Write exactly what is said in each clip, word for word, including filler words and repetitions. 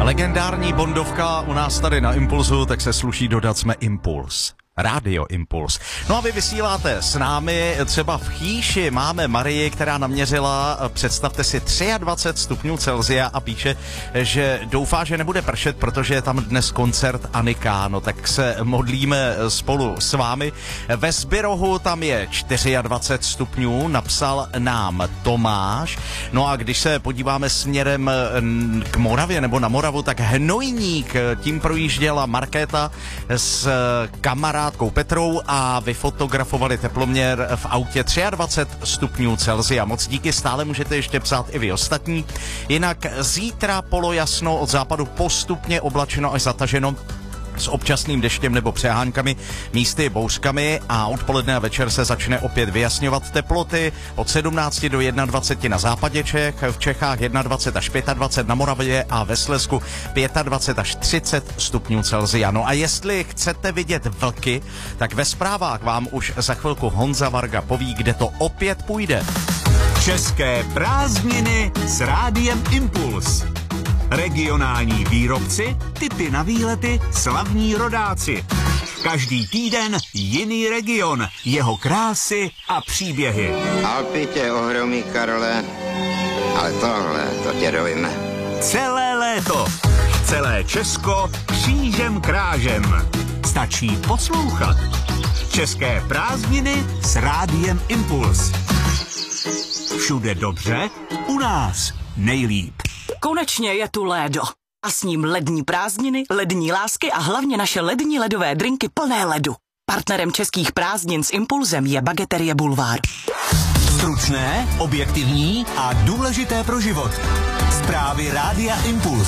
Legendární bondovka u nás tady na Impulzu, tak se sluší dodat, jsme Impuls. Rádio Impuls. No a vy vysíláte s námi, třeba v Chýši máme Marii, která naměřila, představte si, dvacet tři stupňů Celsia a píše, že doufá, že nebude pršet, protože je tam dnes koncert Anika. No tak se modlíme spolu s vámi. Ve Zbyrohu tam je dvacet čtyři stupňů, napsal nám Tomáš. No a když se podíváme směrem k Moravě nebo na Moravu, tak Hnojník, tím projížděla Markéta s kamarádkou Petrou a vyfotografovali teploměr v autě dvacet tři stupňů Celsia. Moc díky, stále můžete ještě psát i vy ostatní. Jinak zítra polojasno, od západu postupně oblačeno až zataženo s občasným deštěm nebo přeháňkami, místy bouřkami a odpoledne a večer se začne opět vyjasňovat teploty od sedmnáct do dvacet jedna na západě Čech, v Čechách dvacet jedna až dvacet pět na Moravě a ve Slezsku dvacet pět až třicet stupňů Celsia. No a jestli chcete vidět vlky, tak ve zprávách vám už za chvilku Honza Varga poví, kde to opět půjde. České prázdniny s Rádiem Impuls. Regionální výrobci, tipy na výlety, slavní rodáci. Každý týden jiný region, jeho krásy a příběhy. Alpy tě ohromí, Karole, ale tohle, to tě dojme. Celé léto, celé Česko křížem krážem. Stačí poslouchat. České prázdniny s Rádiem Impuls. Všude dobře, u nás nejlíp. Konečně je tu lédo. A s ním lední prázdniny, lední lásky a hlavně naše lední ledové drinky plné ledu. Partnerem českých prázdnin s Impulzem je Bageterie Bulvár. Stručné, objektivní a důležité pro život. Zprávy Rádia Impuls.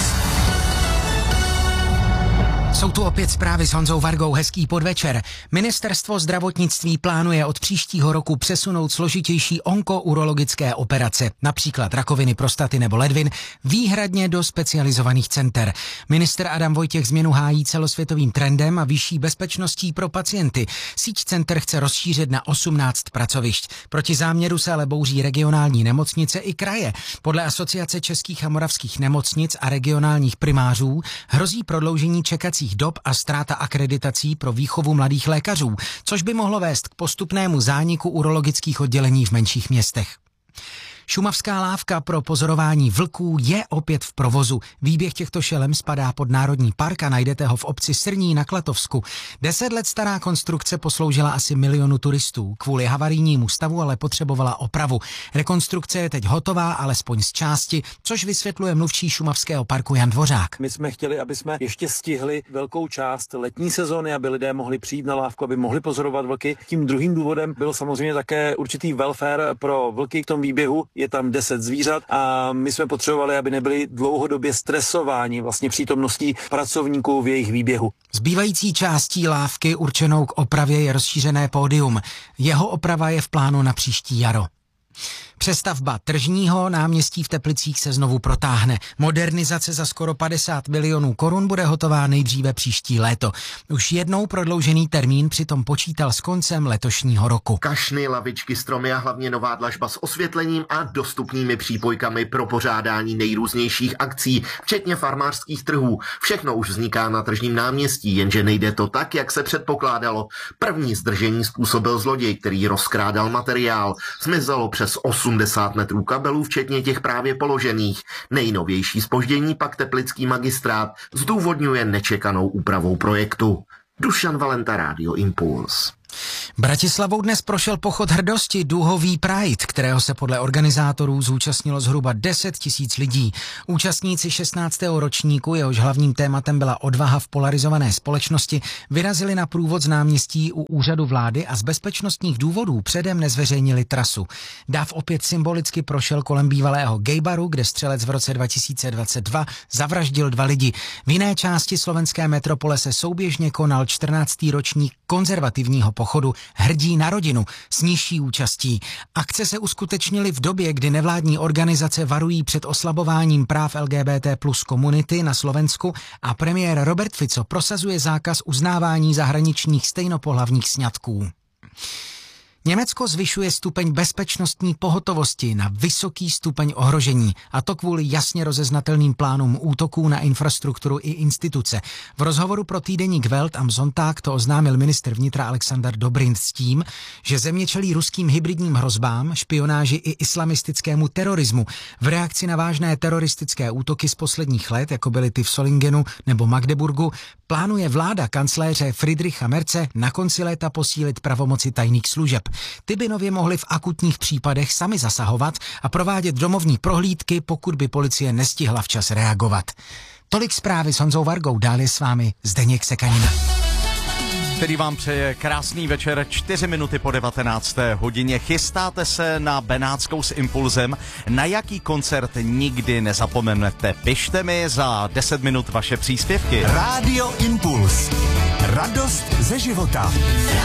Jsou tu opět zprávy s Honzou Vargou, hezký podvečer. Ministerstvo zdravotnictví plánuje od příštího roku přesunout složitější onkourologické operace, například rakoviny prostaty nebo ledvin, výhradně do specializovaných center. Ministr Adam Vojtěch změnu hájí celosvětovým trendem a vyšší bezpečností pro pacienty. Síť center chce rozšířit na osmnáct pracovišť. Proti záměru se ale bouří regionální nemocnice i kraje. Podle Asociace českých a moravských nemocnic a regionálních primářů hrozí prodloužení čekacích dob a ztráta akreditací pro výchovu mladých lékařů, což by mohlo vést k postupnému zániku urologických oddělení v menších městech. Šumavská lávka pro pozorování vlků je opět v provozu. Výběh těchto šelem spadá pod národní park a najdete ho v obci Srní na Klatovsku. Deset let stará konstrukce posloužila asi milionu turistů. Kvůli havarijnímu stavu ale potřebovala opravu. Rekonstrukce je teď hotová, alespoň z části, což vysvětluje mluvčí Šumavského parku Jan Dvořák. My jsme chtěli, aby jsme ještě stihli velkou část letní sezóny, aby lidé mohli přijít na lávku, aby mohli pozorovat vlky. Tím druhým důvodem byl samozřejmě také určitý welfare pro vlky v tom výběhu. Je tam deset zvířat a my jsme potřebovali, aby nebyli dlouhodobě stresováni vlastně přítomností pracovníků v jejich výběhu. Zbývající částí lávky určenou k opravě je rozšířené pódium. Jeho oprava je v plánu na příští jaro. Přestavba tržního náměstí v Teplicích se znovu protáhne. Modernizace za skoro padesát milionů korun bude hotová nejdříve příští léto. Už jednou prodloužený termín přitom počítal s koncem letošního roku. Kašny, lavičky, stromy a hlavně nová dlažba s osvětlením a dostupnými přípojkami pro pořádání nejrůznějších akcí, včetně farmářských trhů. Všechno už vzniká na tržním náměstí, jenže nejde to tak, jak se předpokládalo. První zdržení způsobil zloděj, který rozkrádal materiál. Zmizelo přes osmdesát metrů kabelů, včetně těch právě položených. Nejnovější zpoždění pak teplický magistrát zdůvodňuje nečekanou úpravou projektu. Dušan Valenta, Rádio Impuls. Bratislavou dnes prošel pochod hrdosti Duhový Pride, kterého se podle organizátorů zúčastnilo zhruba deset tisíc lidí. Účastníci šestnáctého ročníku, jehož hlavním tématem byla odvaha v polarizované společnosti, vyrazili na průvod z náměstí u úřadu vlády a z bezpečnostních důvodů předem nezveřejnili trasu. Dáv opět symbolicky prošel kolem bývalého gaybaru, kde střelec v roce dva tisíce dvacet dva zavraždil dva lidi. V jiné části slovenské metropole se souběžně konal čtrnáctý ročník konzervativního pochodu Hrdí na rodinu s nižší účastí. Akce se uskutečnily v době, kdy nevládní organizace varují před oslabováním práv L G B T plus komunity na Slovensku a premiér Robert Fico prosazuje zákaz uznávání zahraničních stejnopohlavních sňatků. Německo zvyšuje stupeň bezpečnostní pohotovosti na vysoký stupeň ohrožení, a to kvůli jasně rozeznatelným plánům útoků na infrastrukturu i instituce. V rozhovoru pro týdeník Welt am Sonntag to oznámil ministr vnitra Alexander Dobrindt s tím, že země čelí ruským hybridním hrozbám, špionáži i islamistickému terorismu. V reakci na vážné teroristické útoky z posledních let, jako byly ty v Solingenu nebo Magdeburgu, plánuje vláda kancléře Friedricha Merze na konci léta posílit pravomoci tajných služeb. Ty by nově mohly v akutních případech sami zasahovat a provádět domovní prohlídky, pokud by policie nestihla včas reagovat. Tolik zprávy s Honzou Vargou, dál je s vámi Zdeněk Sekanin. Který vám přeje krásný večer, čtyři minuty po devatenácté hodině. Chystáte se na Benátskou s Impulzem. Na jaký koncert nikdy nezapomenete? Pište mi za deset minut vaše příspěvky. Rádio Impuls. Radost ze života.